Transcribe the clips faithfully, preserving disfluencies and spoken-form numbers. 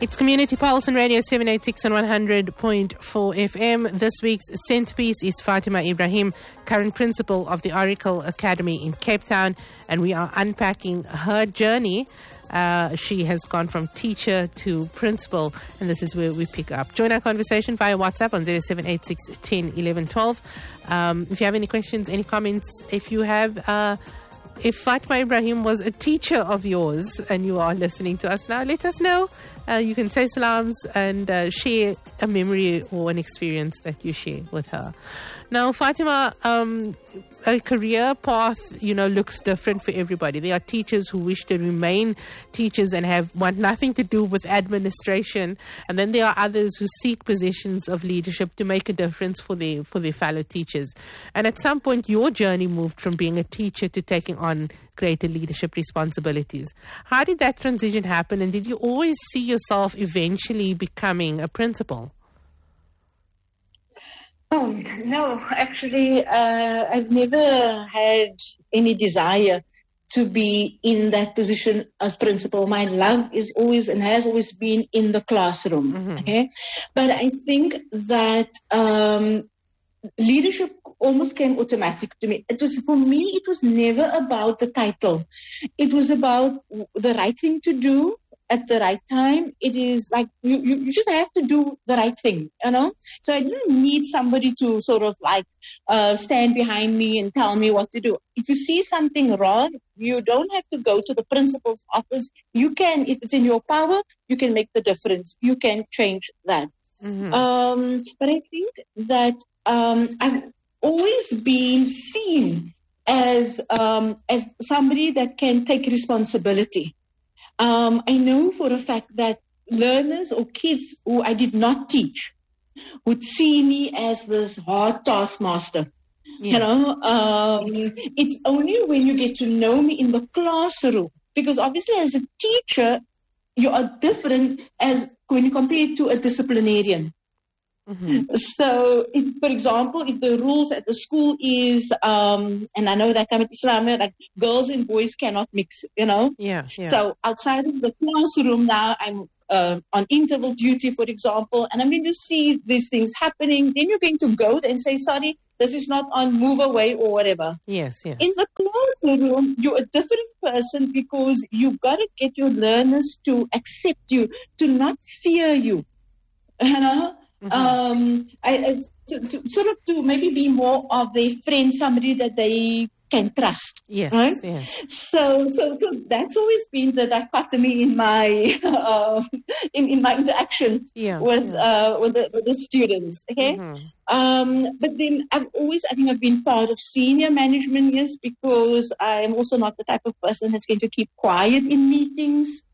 It's Community Pulse on Radio seven eighty-six and one hundred point four F M. This week's centerpiece is Fatima Ibrahim, current principal of the Oracle Academy in Cape Town, and we are unpacking her journey. Uh, she has gone from teacher to principal, and this is where we pick up. Join our conversation via WhatsApp on zero seven eight six, one zero, eleven, twelve. Um, if you have any questions, any comments, if you have... Uh, If Fatima Ibrahim was a teacher of yours and you are listening to us now, let us know. Uh, you can say salams and uh, share a memory or an experience that you share with her. Now, Fatima, um, a career path, you know, looks different for everybody. There are teachers who wish to remain teachers and have want nothing to do with administration. And then there are others who seek positions of leadership to make a difference for their, for their fellow teachers. And at some point, your journey moved from being a teacher to taking on greater leadership responsibilities. How did that transition happen? And did you always see yourself eventually becoming a principal? Oh, no, actually, uh, I've never had any desire to be in that position as principal. My love is always and has always been in the classroom. Mm-hmm. Okay, but I think that um, leadership almost came automatic to me. It was, for me, it was never about the title. It was about the right thing to do at the right time. It is like you, you, you just have to do the right thing, you know? So I didn't need somebody to sort of like uh, stand behind me and tell me what to do. If you see something wrong, you don't have to go to the principal's office. You can, if it's in your power, you can make the difference. You can change that. Mm-hmm. Um, but I think that um, I've always been seen as um, as somebody that can take responsibility. Um, I know for a fact that learners or kids who I did not teach would see me as this hard taskmaster. Yeah. You know, um, it's only when you get to know me in the classroom, because obviously as a teacher, you are different as when you compare it to a disciplinarian. Mm-hmm. So, if, for example, if the rules at the school is, um, and I know that I'm Islam, like girls and boys cannot mix, you know? Yeah, yeah. So outside of the classroom now, I'm uh, on interval duty, for example, and I'm going to see these things happening. Then you're going to go and say, sorry, this is not on, move away or whatever. Yes, yes. In the classroom, you're a different person because you've got to get your learners to accept you, to not fear you, you know? Mm-hmm. Um, I, I to, to, sort of to maybe be more of their friend, somebody that they can trust. Yes, right? yes. So, so, so that's always been the dichotomy in my uh, in, in my interaction yeah, with yeah. Uh, with, the, with the students. Okay, mm-hmm. um, but then I've always I think I've been part of senior management, yes, because I'm also not the type of person that's going to keep quiet in meetings.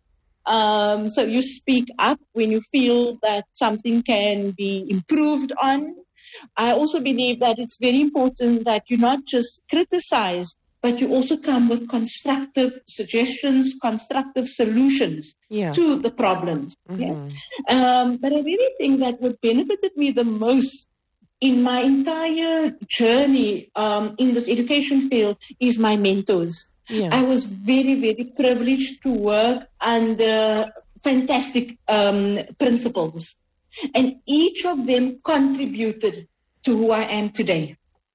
Um, so you speak up when you feel that something can be improved on. I also believe that it's very important that you not just criticize, but you also come with constructive suggestions, constructive solutions yeah. to the problems. Mm-hmm. Yeah? Um, but I really think that what benefited me the most in my entire journey um, in this education field is my mentors. Yeah. I was very, very privileged to work under fantastic um, principals. And each of them contributed to who I am today.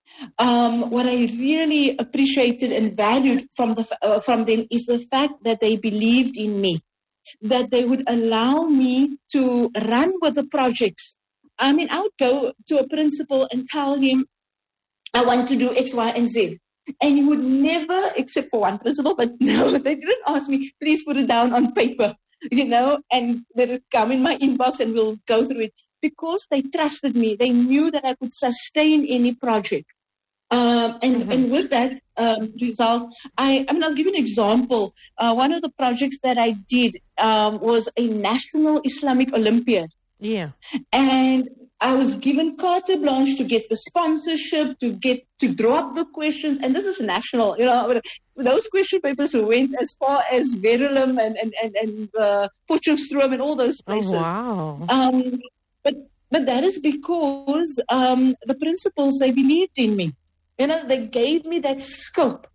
Um, what I really appreciated and valued from, the, uh, from them is the fact that they believed in me, that they would allow me to run with the projects. I mean, I would go to a principal and tell him, I want to do X, Y, and Z. And he would never, except for one principal, but no, they didn't ask me, please put it down on paper, you know, and let it come in my inbox and we'll go through it. Because they trusted me. They knew that I could sustain any project. Um, and, mm-hmm. and with that um, result, I, I mean, I'll give you an example. Uh, one of the projects that I did um, was a National Islamic Olympiad. Yeah. And I was given carte blanche to get the sponsorship, to get to draw up the questions, and this is national. You know, those question papers went as far as Verulam and and and, and uh, Potchefstroom and all those places. Oh, wow. Um, but but that is because um, the principals, they believed in me. You know, they gave me that scope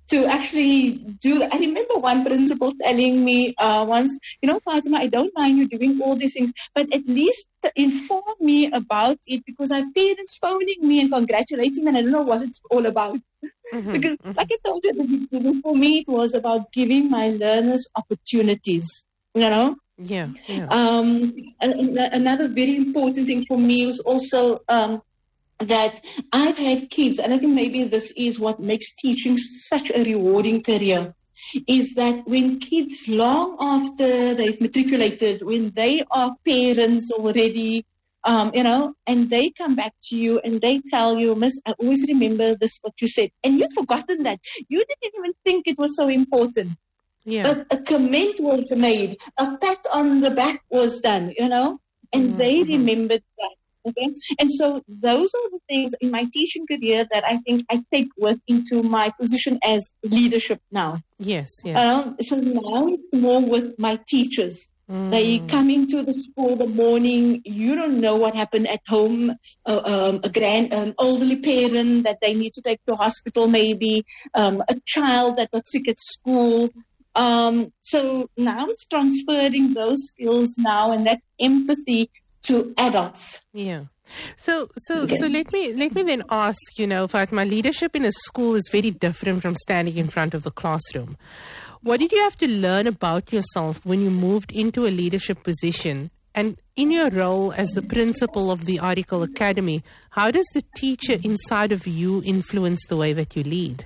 to actually do that. I remember one principal telling me uh, once, you know, Fatima, I don't mind you doing all these things, but at least inform me about it, because I have parents phoning me and congratulating me, and I don't know what it's all about. Mm-hmm, because mm-hmm. like I told you at the beginning, for me, it was about giving my learners opportunities, you know? Yeah. yeah. Um, another very important thing for me was also um, that I've had kids, and I think maybe this is what makes teaching such a rewarding career, is that when kids, long after they've matriculated, when they are parents already, um, you know, and they come back to you and they tell you, Miss, I always remember this, what you said, and you've forgotten that. You didn't even think it was so important. Yeah. But a comment was made, a pat on the back was done, you know, and mm-hmm. they remembered that. Okay, and so those are the things in my teaching career that I think I take with into my position as leadership now. Yes, yes. Um, so now it's more with my teachers. Mm. They come into the school the morning. You don't know what happened at home. Uh, um, a grand, um, elderly parent that they need to take to hospital, maybe um, a child that got sick at school. Um, so now it's transferring those skills now and that empathy to adults. Yeah. So, so, okay. so let me let me then ask. You know, Fatima, leadership in a school is very different from standing in front of the classroom. What did you have to learn about yourself when you moved into a leadership position? And in your role as the principal of the Oracle Academy, how does the teacher inside of you influence the way that you lead?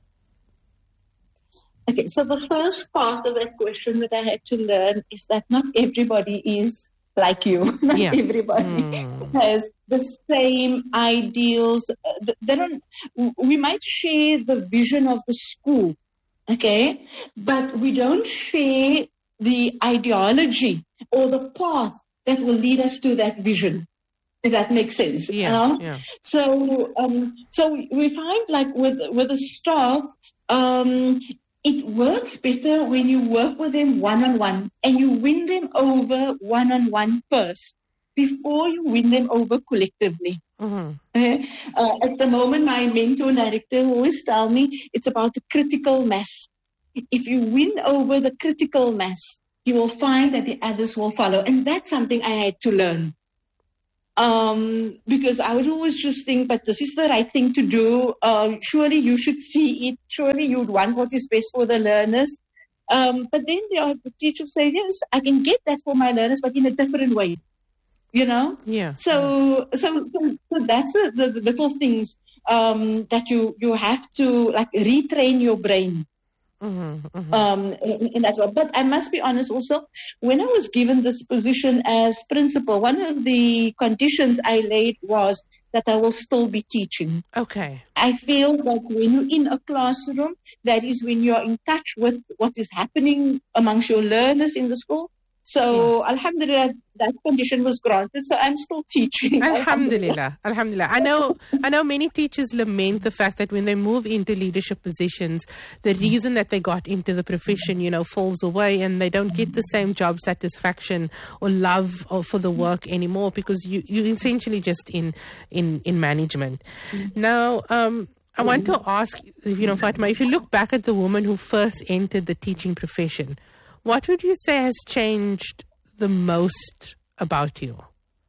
Okay, so the first part of that question that I had to learn is that not everybody is like you. Not yeah. everybody mm. has the same ideals. They don't. We might share the vision of the school, okay, but we don't share the ideology or the path that will lead us to that vision. If that makes sense. Yeah. Uh, yeah. So, um, so we find like with with the staff. Um, It works better when you work with them one-on-one and you win them over one-on-one first before you win them over collectively. Mm-hmm. Uh, uh, at the moment, my mentor director always tell me it's about the critical mass. If you win over the critical mass, you will find that the others will follow. And that's something I had to learn. Um, because I would always just think, but this is the right thing to do. Uh, surely you should see it. Surely you'd want what is best for the learners. Um, but then there are the teachers say, yes, I can get that for my learners, but in a different way. You know? Yeah. So, so, so that's the, the, the little things um, that you, you have to like retrain your brain. Mm-hmm, mm-hmm. Um, in, in that way. But I must be honest also, when I was given this position as principal, one of the conditions I laid was that I will still be teaching. Okay. I feel that when you're in a classroom, that is when you're in touch with what is happening amongst your learners in the school. So, yes. Alhamdulillah, that condition was granted. So, I'm still teaching. Alhamdulillah. Alhamdulillah. I know I know many teachers lament the fact that when they move into leadership positions, the reason that they got into the profession, you know, falls away and they don't get the same job satisfaction or love or for the work anymore because you, you're essentially just in, in, in management. Mm-hmm. Now, um, I want to ask, you know, Fatima, if you look back at the woman who first entered the teaching profession, what would you say has changed the most about you?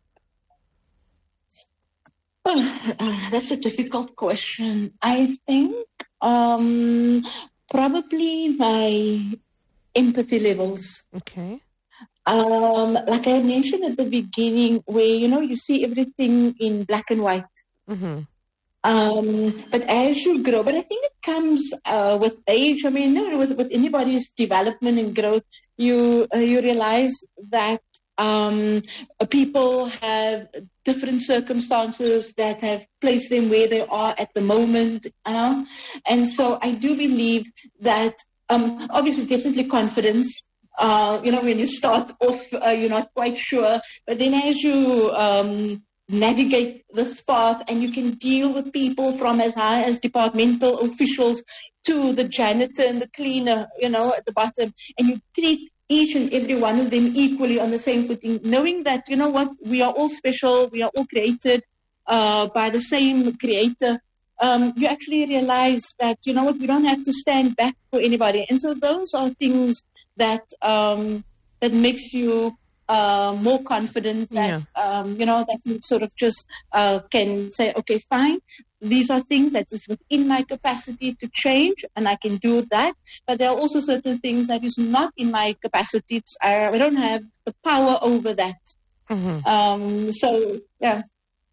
Oh, uh, that's a difficult question. I think um, probably my empathy levels. Okay. Um, like I mentioned at the beginning, where, you know, you see everything in black and white. Mm-hmm. Um, but as you grow, but I think it comes uh, with age. I mean, no, with, with anybody's development and growth, you uh, you realize that um, people have different circumstances that have placed them where they are at the moment. You know? And so I do believe that um, obviously, definitely confidence. Uh, you know, when you start off, uh, you're not quite sure, but then as you um, navigate this path and you can deal with people from as high as departmental officials to the janitor and the cleaner, you know, at the bottom, and you treat each and every one of them equally on the same footing, knowing that, you know what, we are all special, we are all created uh, by the same creator. um, you actually realize that, you know what, we don't have to stand back for anybody. And so those are things that um, that makes you uh, more confident that, Yeah. um, you know, that you sort of just uh, can say, okay, fine, these are things that is within my capacity to change, and I can do that. But there are also certain things that is not in my capacity. It's, I, I don't have the power over that. Mm-hmm. Um, so, yeah.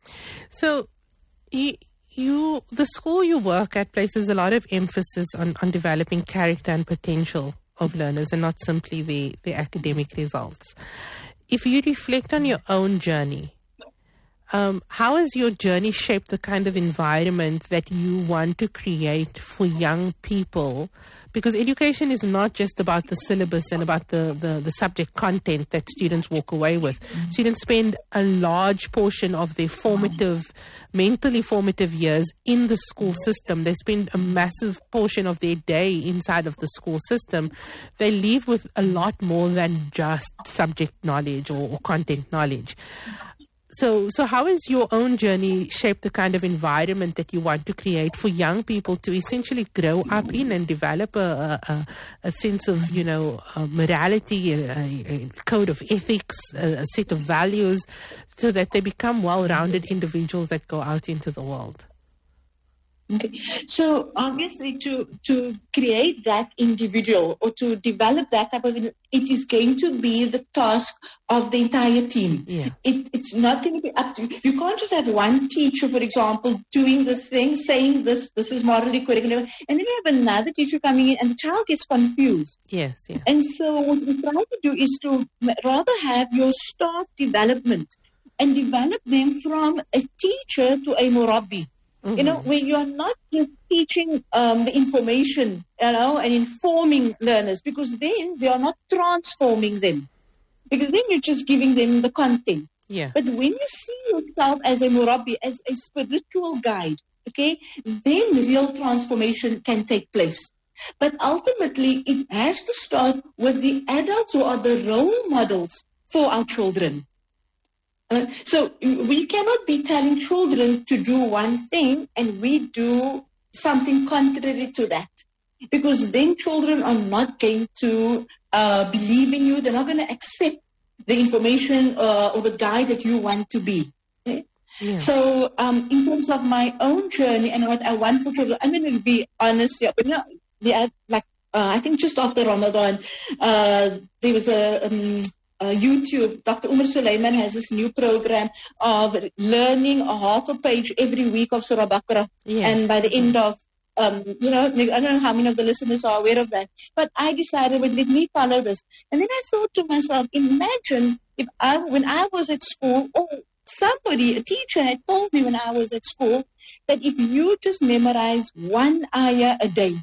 So, you, you, the school you work at places a lot of emphasis on, on developing character and potential of learners and not simply the, the academic results. If you reflect on your own journey, um, how has your journey shaped the kind of environment that you want to create for young people? Because education is not just about the syllabus and about the, the, the subject content that students walk away with. Mm-hmm. Students spend a large portion of their formative, mentally formative years in the school system. They spend a massive portion of their day inside of the school system. They leave with a lot more than just subject knowledge or, or content knowledge. So, so how has your own journey shaped the kind of environment that you want to create for young people to essentially grow up in and develop a, a, a sense of, you know, uh, morality, a, a code of ethics, a, a set of values, so that they become well-rounded individuals that go out into the world? Okay. So obviously to, to create that individual or to develop that type of, it is going to be the task of the entire team. Yeah. It, it's not going to be up to you. You can't just have one teacher, for example, doing this thing, saying this, this is morally correct, and then you have another teacher coming in and the child gets confused. Yes, yeah. And so what we try to do is to rather have your staff development and develop them from a teacher to a murabbi. Mm-hmm. You know, where you're not just teaching um, the information, you know, and informing learners, because then they are not transforming them. Because then you're just giving them the content. Yeah. But when you see yourself as a murabbi, as a spiritual guide, okay, then real transformation can take place. But ultimately, it has to start with the adults who are the role models for our children. Uh, so we cannot be telling children to do one thing and we do something contrary to that, because then children are not going to uh, believe in you. They're not going to accept the information uh, or the guide that you want to be. Okay? Yeah. So um, in terms of my own journey and what I want for children, I'm going to be honest. Yeah, you know, yeah, like uh, I think just after Ramadan, uh, there was a... Um, Uh, YouTube, Doctor Umar Sulaiman has this new program of learning a half a page every week of Surah Baqarah. Yeah. And by the end of, um, you know, I don't know how many of the listeners are aware of that. But I decided, well, let me follow this. And then I thought to myself, imagine if I, when I was at school, or somebody, a teacher had told me when I was at school, that if you just memorize one ayah a day,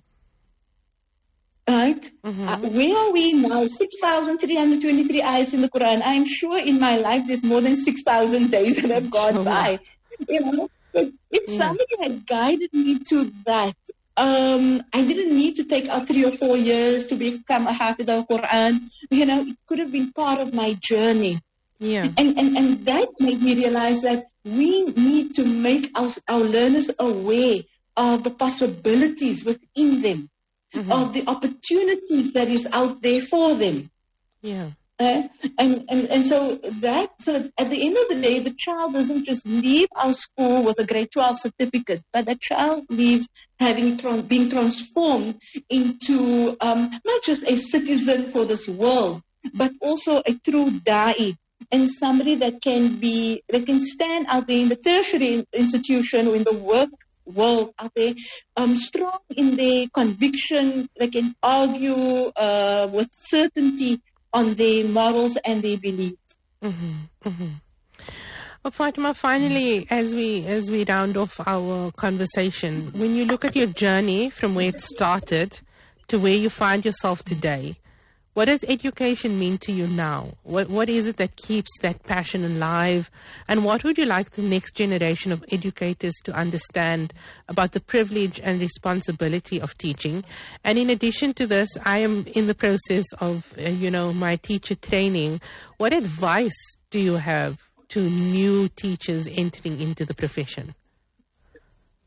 right? Mm-hmm. Uh, where are we now? six thousand three hundred twenty-three ayats in the Quran. I'm sure in my life there's more than six thousand days that have gone sure. by. You know, but if yeah. somebody had guided me to that, um, I didn't need to take out three or four years to become a Hafid al-Quran. You know, it could have been part of my journey. Yeah. And, and, and that made me realize that we need to make our, our learners aware of the possibilities within them. Mm-hmm. Of the opportunities that is out there for them. Yeah. Uh, and, and, and so that, so at the end of the day, the child doesn't just leave our school with a grade twelve certificate, but the child leaves having, tran- being transformed into um, not just a citizen for this world, but also a true da'i, and somebody that can be, that can stand out there in the tertiary institution or in the work world out there, um, strong in their conviction. They can argue uh, with certainty on their morals and their beliefs. Mm-hmm, mm-hmm. Well, Fatima, finally, as we as we round off our conversation, when you look at your journey from where it started to where you find yourself today, what does education mean to you now? What What is it that keeps that passion alive? And what would you like the next generation of educators to understand about the privilege and responsibility of teaching? And in addition to this, I am in the process of, uh, you know, my teacher training. What advice do you have to new teachers entering into the profession?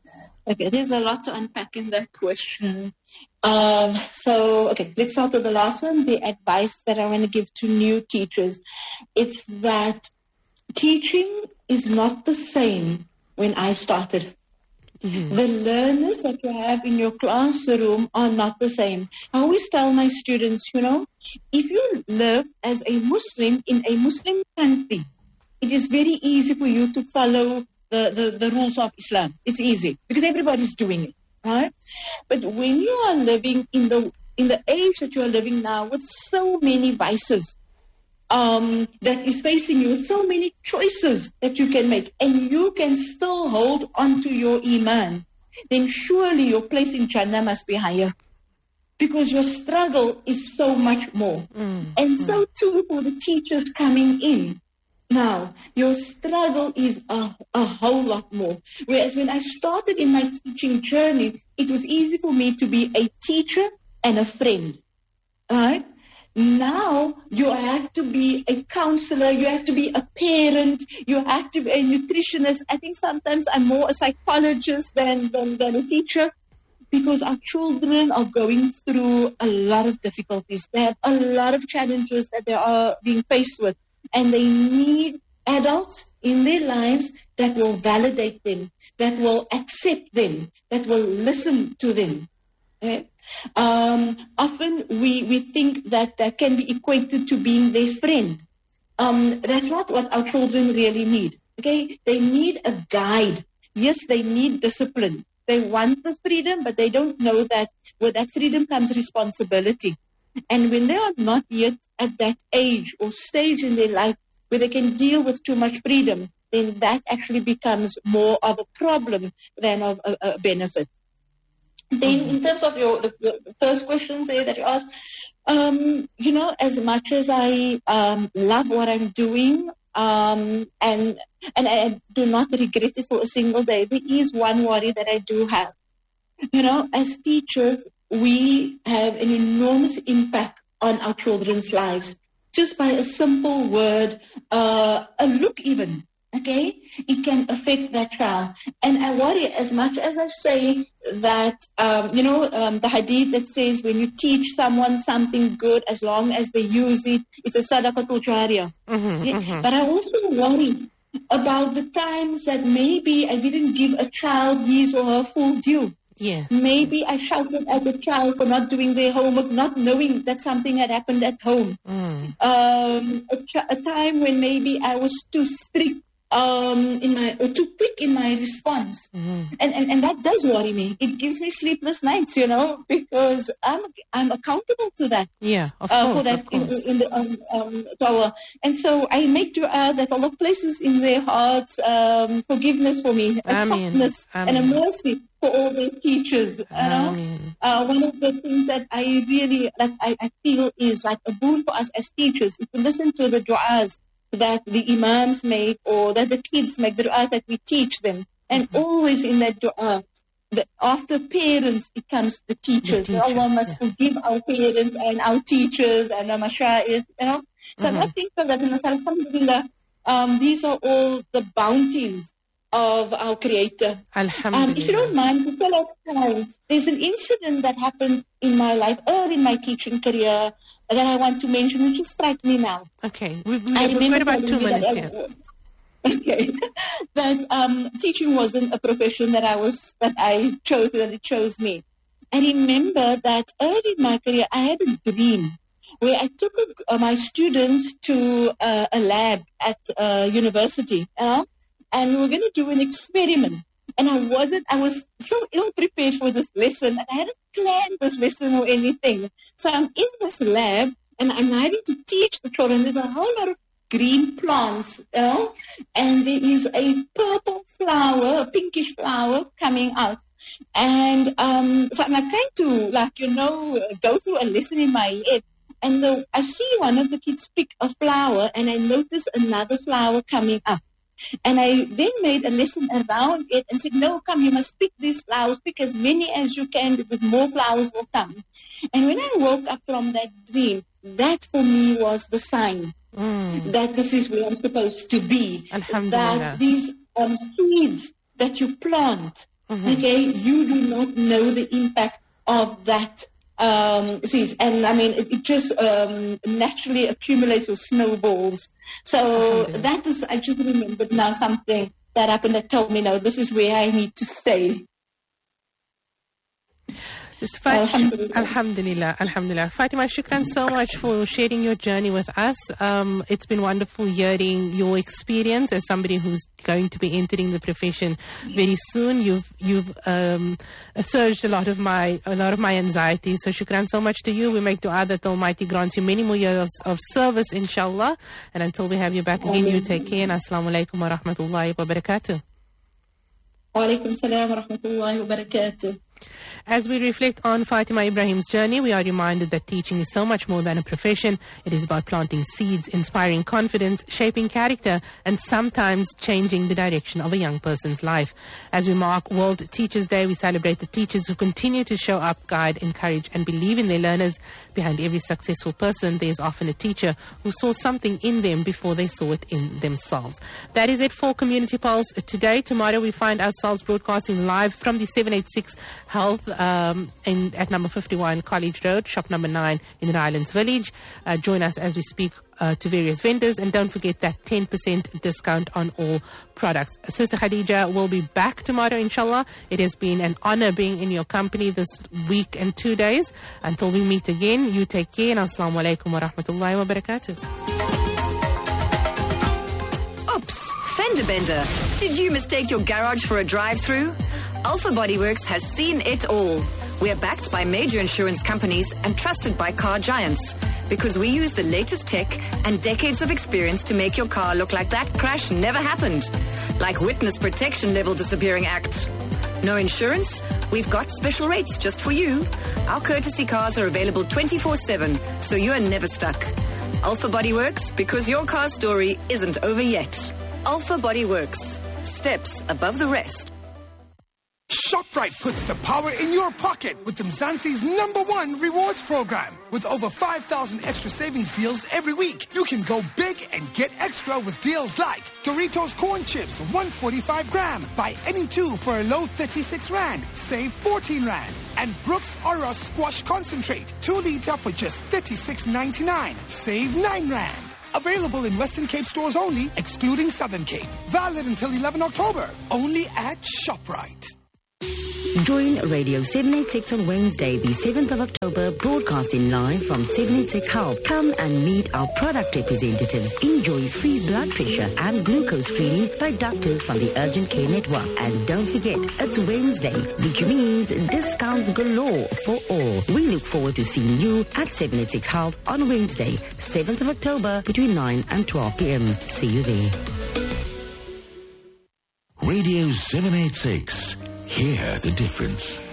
Okay, there's a lot to unpack in that question. Um, so, okay, let's start with the last one, the advice that I want to give to new teachers. It's that teaching is not the same when I started. Mm-hmm. The learners that you have in your classroom are not the same. I always tell my students, you know, if you live as a Muslim in a Muslim country, it is very easy for you to follow the, the, the rules of Islam. It's easy because everybody's doing it, right? But when you are living in the in the age that you are living now with so many vices, um, that is facing you, with so many choices that you can make, and you can still hold on to your iman, then surely your place in Jannah must be higher. Because your struggle is so much more. Mm, and mm. so too for the teachers coming in. Now, your struggle is a, a whole lot more. Whereas when I started in my teaching journey, it was easy for me to be a teacher and a friend. Right? Now, you have to be a counselor, you have to be a parent, you have to be a nutritionist. I think sometimes I'm more a psychologist than, than, than a teacher, because our children are going through a lot of difficulties. They have a lot of challenges that they are being faced with. And they need adults in their lives that will validate them, that will accept them, that will listen to them. Okay? Um, often we, we think that that can be equated to being their friend. Um, that's not what our children really need. Okay? They need a guide. Yes, they need discipline. They want the freedom, but they don't know that with that freedom comes responsibility. And when they are not yet at that age or stage in their life where they can deal with too much freedom, then that actually becomes more of a problem than of a, a benefit. Then in terms of your the, the first question there that you asked, um, you know, as much as I um, love what I'm doing, um, and and I do not regret it for a single day, there is one worry that I do have. You know, as teachers, we have an enormous impact on our children's lives. Just by a simple word, uh, a look even, okay? It can affect that child. And I worry, as much as I say that, um, you know, um, the hadith that says when you teach someone something good, as long as they use it, it's a sadaqatul jariyah. Mm-hmm, okay? mm-hmm. But I also worry about the times that maybe I didn't give a child his or her full due. Yes. Maybe I shouted at the child for not doing their homework, not knowing that something had happened at home. Mm. Um, a, ch- a time when maybe I was too strict um, in my, or too quick in my response. Mm. And, and and that does worry me. It gives me sleepless nights, you know, because I'm I'm accountable to that. Yeah, of uh, course, for that of course. In, in the um, um, tower. And so I make dua that Allah places in their hearts um, forgiveness for me, a Ameen. softness Ameen. and a mercy for all their teachers. You know? uh, one of the things that I really, that I, I feel is like a boon for us as teachers, if we listen to the du'as that the imams make or that the kids make, the du'as that we teach them, and mm-hmm. always in that du'a, the, after parents, it comes the teachers. The teacher, Allah must yeah. forgive our parents and our teachers and our masha'ir, you know. So mm-hmm. I think that in Alhamdulillah, um, these are all the bounties of our Creator. Alhamdulillah. Um, if you don't mind, to tell our clients, there's an incident that happened in my life, early in my teaching career, that I want to mention, which just strikes me now. Okay, we've, we've got about two minutes here. Okay, that um, teaching wasn't a profession that I was that I chose, that it chose me. I remember that early in my career, I had a dream where I took a, uh, my students to uh, a lab at uh, university, you know, and we were going to do an experiment. And I wasn't, I was so ill prepared for this lesson, and I hadn't planned this lesson or anything. So I'm in this lab, and I'm having to teach the children. There's a whole lot of green plants, you know, and there is a purple flower, a pinkish flower coming out. And um, so I'm like trying to, like, you know, go through a lesson in my head. And the, I see one of the kids pick a flower, and I notice another flower coming up. And I then made a lesson around it and said, no, come, you must pick these flowers, pick as many as you can, because more flowers will come. And when I woke up from that dream, that for me was the sign mm. that this is where I'm supposed to be. That these um, seeds that you plant Mm-hmm. Okay, you do not know the impact of that um, seeds, and I mean it, it just um, naturally accumulates or snowballs. So that is, I just remembered now something that happened that told me, no, this is where I need to stay. Alhamdulillah. Alhamdulillah. Alhamdulillah. Fatima, shukran so much for sharing your journey with us. Um, it's been wonderful hearing your experience as somebody who's going to be entering the profession very soon. You've you've um, assuaged a lot of my a lot of my anxiety. So shukran so much to you. We make dua that the Almighty grants you many more years of service, inshallah. And until we have you back again, you take care. And assalamu alaikum wa rahmatullahi wa barakatuh. Wa alaikum salam wa rahmatullahi wa barakatuh. As we reflect on Fatima Ibrahim's journey, we are reminded that teaching is so much more than a profession. It is about planting seeds, inspiring confidence, shaping character, and sometimes changing the direction of a young person's life. As we mark World Teachers Day, we celebrate the teachers who continue to show up, guide, encourage, and believe in their learners. Behind every successful person, there is often a teacher who saw something in them before they saw it in themselves. That is it for Community Pulse today. Tomorrow, we find ourselves broadcasting live from the seven eighty-six Health um, in, at number fifty-one College Road, shop number nine in Rylands Village. Uh, join us as we speak uh, to various vendors, and don't forget that ten percent discount on all products. Sister Khadija will be back tomorrow, inshallah. It has been an honor being in your company this week and two days. Until we meet again, you take care, and assalamu alaikum wa rahmatullahi wa barakatuh. Oops, fender bender. Did you mistake your garage for a drive-through? Alpha Bodyworks has seen it all. We are backed by major insurance companies and trusted by car giants because we use the latest tech and decades of experience to make your car look like that crash never happened. Like Witness Protection Level Disappearing Act. No insurance? We've got special rates just for you. Our courtesy cars are available twenty-four seven, so you are never stuck. Alpha Bodyworks, because your car story isn't over yet. Alpha Bodyworks. Steps above the rest. ShopRite puts the power in your pocket with Mzansi's number one rewards program. With over five thousand extra savings deals every week, you can go big and get extra with deals like Doritos Corn Chips, one forty-five gram. Buy any two for a low thirty-six rand. Save fourteen rand. And Brooks Aura Squash Concentrate, two liter for just thirty-six ninety-nine. Save nine rand. Available in Western Cape stores only, excluding Southern Cape. Valid until eleventh October. Only at ShopRite. Join Radio seven eighty-six on Wednesday, the seventh of October, broadcasting live from seven eighty-six Health. Come and meet our product representatives. Enjoy free blood pressure and glucose screening by doctors from the Urgent Care Network. And don't forget, it's Wednesday, which means discounts galore for all. We look forward to seeing you at seven eighty-six Health on Wednesday, seventh of October, between nine and twelve p.m. See you there. Radio seven eighty-six. Hear the difference.